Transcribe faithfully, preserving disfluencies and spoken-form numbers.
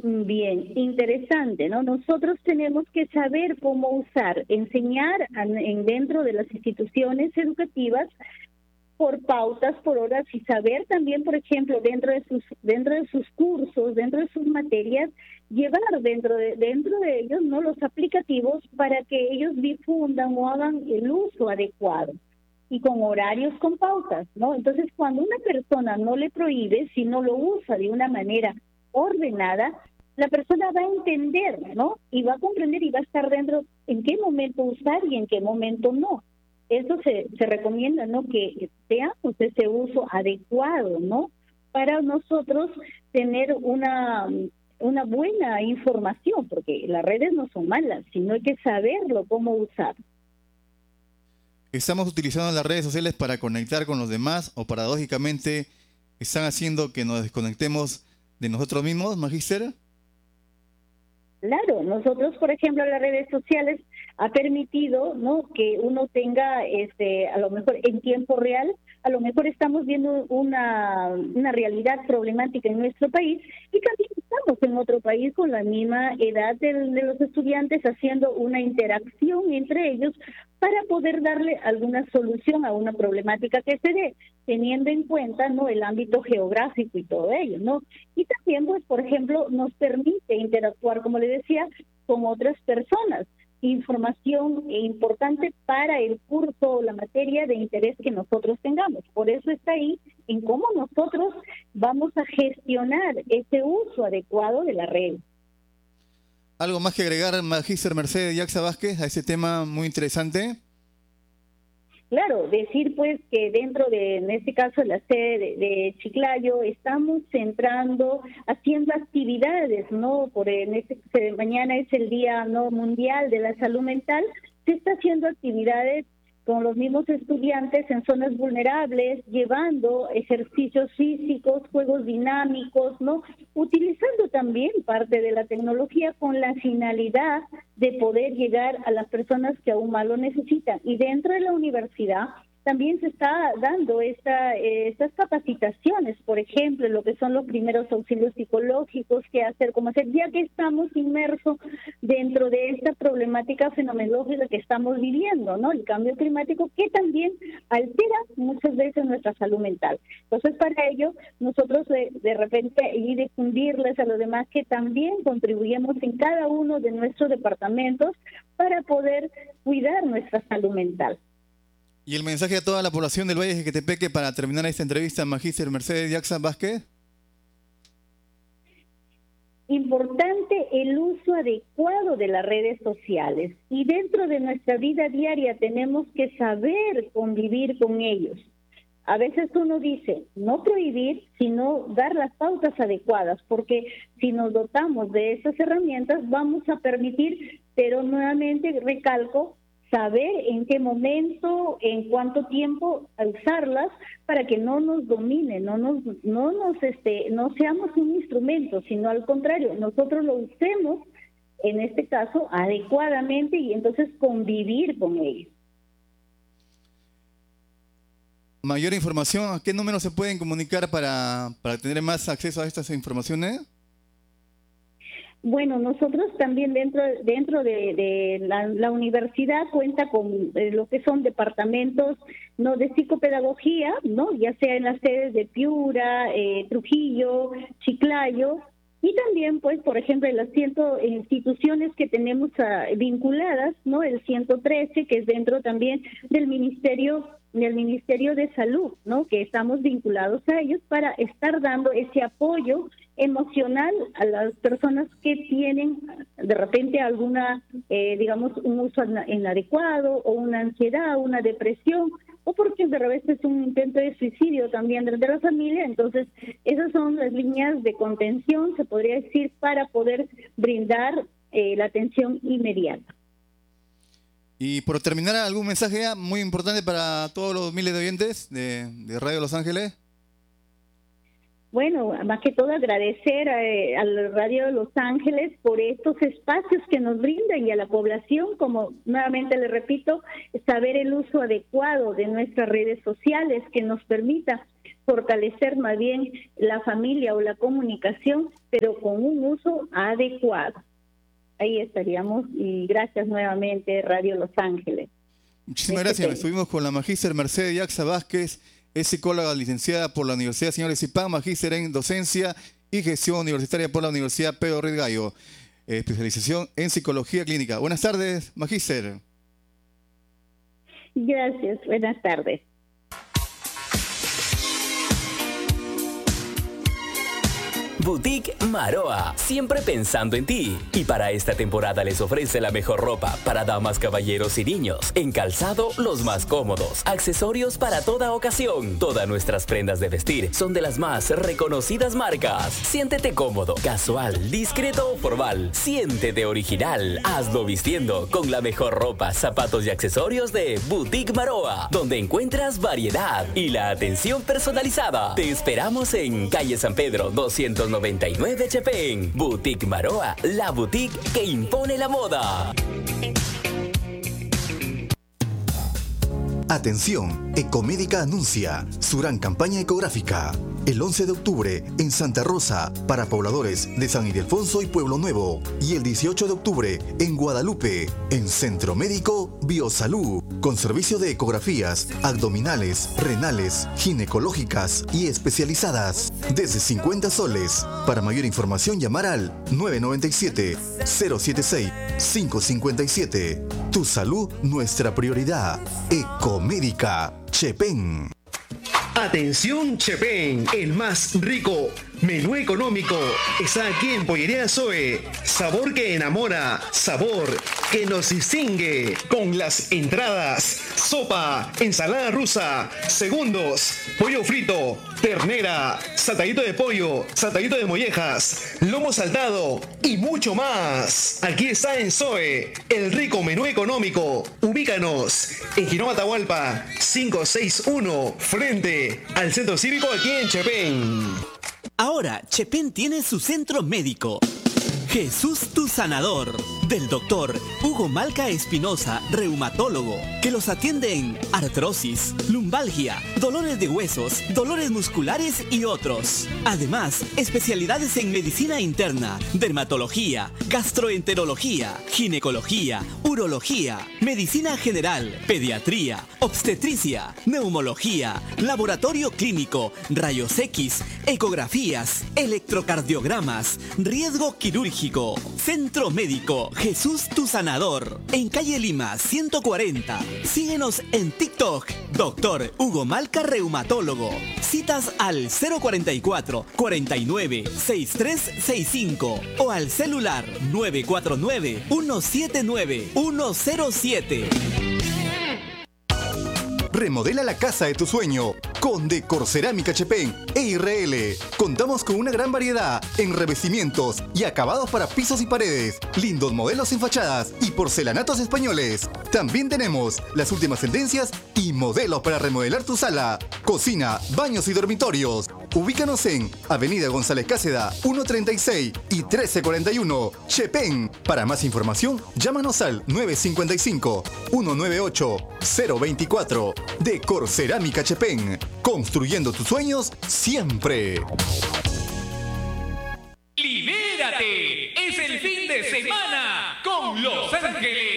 Bien, interesante, ¿no? Nosotros tenemos que saber cómo usar, enseñar en, en dentro de las instituciones educativas por pautas, por horas y saber también, por ejemplo, dentro de sus dentro de sus cursos, dentro de sus materias, llevar dentro de dentro de ellos no los aplicativos para que ellos difundan o hagan el uso adecuado y con horarios, con pautas, ¿no? Entonces, cuando una persona no le prohíbe, si no lo usa de una manera ordenada, la persona va a entender, ¿no? Y va a comprender y va a estar dentro en qué momento usar y en qué momento no. Eso se, se recomienda, ¿no? Que veamos ese uso adecuado, ¿no? Para nosotros tener una, una buena información, porque las redes no son malas, sino hay que saberlo cómo usar. ¿Estamos utilizando las redes sociales para conectar con los demás o paradójicamente están haciendo que nos desconectemos de nosotros mismos, Magíster? Claro, nosotros, por ejemplo, las redes sociales ha permitido, ¿no?, que uno tenga, este, a lo mejor en tiempo real, a lo mejor estamos viendo una, una realidad problemática en nuestro país y también estamos en otro país con la misma edad de, de los estudiantes haciendo una interacción entre ellos para poder darle alguna solución a una problemática que se dé, teniendo en cuenta, ¿no?, el ámbito geográfico y todo ello, ¿no? Y también, pues, por ejemplo, nos permite interactuar, como le decía, con otras personas. Información importante para el curso o la materia de interés que nosotros tengamos. Por eso está ahí en cómo nosotros vamos a gestionar ese uso adecuado de la red. ¿Algo más que agregar, Magíster Mercedes Yaxa Vázquez, a ese tema muy interesante? Claro, decir pues que dentro de, en este caso, la sede de, de Chiclayo, estamos centrando, haciendo actividades, ¿no? Por en este, mañana es el Día no Mundial de la Salud Mental, se está haciendo actividades con los mismos estudiantes en zonas vulnerables, llevando ejercicios físicos, juegos dinámicos, ¿no? Utilizando también parte de la tecnología con la finalidad de poder llegar a las personas que aún más lo necesitan. Y dentro de la universidad también se está dando esta, eh, estas capacitaciones, por ejemplo, lo que son los primeros auxilios psicológicos, qué hacer, cómo hacer, ya que estamos inmersos dentro de esta problemática fenomenológica que estamos viviendo, ¿no? El cambio climático, que también altera muchas veces nuestra salud mental. Entonces, para ello, nosotros de, de repente y difundirles a los demás que también contribuimos en cada uno de nuestros departamentos para poder cuidar nuestra salud mental. ¿Y el mensaje a toda la población del Valle de Jequetepeque para terminar esta entrevista, Magíster Mercedes Yaxa Vázquez? Importante el uso adecuado de las redes sociales y dentro de nuestra vida diaria tenemos que saber convivir con ellos. A veces uno dice, no prohibir, sino dar las pautas adecuadas, porque si nos dotamos de esas herramientas vamos a permitir, pero nuevamente recalco, saber en qué momento, en cuánto tiempo usarlas para que no nos domine, no nos, no nos, este, no seamos un instrumento, sino al contrario, nosotros lo usemos, en este caso, adecuadamente y entonces convivir con ellos. Mayor información, ¿a qué número se pueden comunicar para, para tener más acceso a estas informaciones? Bueno, nosotros también dentro dentro de, de la, la universidad cuenta con eh, lo que son departamentos no de psicopedagogía, no, ya sea en las sedes de Piura, eh, Trujillo, Chiclayo, y también, pues, por ejemplo, en las ciento instituciones que tenemos uh, vinculadas, no, el ciento trece, que es dentro también del Ministerio del Ministerio de Salud, ¿no? Que estamos vinculados a ellos para estar dando ese apoyo emocional a las personas que tienen de repente alguna, eh, digamos, un uso inadecuado o una ansiedad, una depresión, o porque de repente es un intento de suicidio también de la familia. Entonces, esas son las líneas de contención, se podría decir, para poder brindar eh, la atención inmediata. Y por terminar, ¿algún mensaje muy importante para todos los miles de oyentes de, de Radio Los Ángeles? Bueno, más que todo agradecer a, a la Radio de Los Ángeles por estos espacios que nos brindan y a la población, como nuevamente le repito, saber el uso adecuado de nuestras redes sociales que nos permita fortalecer más bien la familia o la comunicación, pero con un uso adecuado. Ahí estaríamos, y gracias nuevamente Radio Los Ángeles. Muchísimas gracias. Estuvimos con la magíster Mercedes Yaxa Vázquez, es psicóloga licenciada por la Universidad Señor Zipán, magíster en docencia y gestión universitaria por la Universidad Pedro Ruiz Gallo, eh, especialización en psicología clínica. Buenas tardes, magíster. Gracias, buenas tardes. Boutique Maroa, siempre pensando en ti. Y para esta temporada les ofrece la mejor ropa para damas, caballeros y niños. En calzado, los más cómodos. Accesorios para toda ocasión. Todas nuestras prendas de vestir son de las más reconocidas marcas. Siéntete cómodo, casual, discreto o formal. Siéntete original. Hazlo vistiendo con la mejor ropa, zapatos y accesorios de Boutique Maroa, donde encuentras variedad y la atención personalizada. Te esperamos en calle San Pedro doscientos noventa y nueve Chepén. Boutique Maroa, la boutique que impone la moda. Atención, Ecomédica anuncia su gran campaña ecográfica. El once de octubre en Santa Rosa para pobladores de San Ildefonso y Pueblo Nuevo. Y el dieciocho de octubre en Guadalupe, en Centro Médico Biosalud, con servicio de ecografías abdominales, renales, ginecológicas y especializadas. Desde cincuenta soles. Para mayor información llamar al nueve nueve siete, cero siete seis, cinco cinco siete. Tu salud, nuestra prioridad. Ecomédica Chepén. Atención Chepén, el más rico menú económico está aquí en Pollería Zoe. Sabor que enamora, sabor que nos distingue. Con las entradas, sopa, ensalada rusa, segundos, pollo frito, ternera, saltadito de pollo, saltadito de mollejas, lomo saltado y mucho más. Aquí está en Zoe, el rico menú económico. Ubícanos en Girón Atahualpa cinco seis uno, frente al Centro Cívico aquí en Chepén. Ahora, Chepén tiene su centro médico. Jesús tu sanador, del doctor Hugo Malca Espinosa, reumatólogo, que los atiende en artrosis, lumbalgia, dolores de huesos, dolores musculares y otros. Además, especialidades en medicina interna, dermatología, gastroenterología, ginecología, urología, medicina general, pediatría, obstetricia, neumología, laboratorio clínico, rayos X, ecografías, electrocardiogramas, riesgo quirúrgico. Centro Médico Jesús tu sanador, en calle Lima ciento cuarenta. Síguenos en TikTok, doctor Hugo Malca Reumatólogo. Citas al cero cuarenta y cuatro, cuarenta y nueve, sesenta y tres sesenta y cinco o al celular nueve cuatro nueve, uno siete nueve, uno cero siete. Remodela la casa de tu sueño con Decorcerámica Chepén e I R L. Contamos con una gran variedad en revestimientos y acabados para pisos y paredes, lindos modelos en fachadas y porcelanatos españoles. También tenemos las últimas tendencias y modelos para remodelar tu sala, cocina, baños y dormitorios. Ubícanos en Avenida González Cáceda, ciento treinta y seis y trece cuarenta y uno, Chepén. Para más información, llámanos al nueve cinco cinco, uno nueve ocho, cero veinticuatro. Decorcerámica Chepén, construyendo tus sueños siempre. ¡Libérate! Es el fin de semana con Los Ángeles.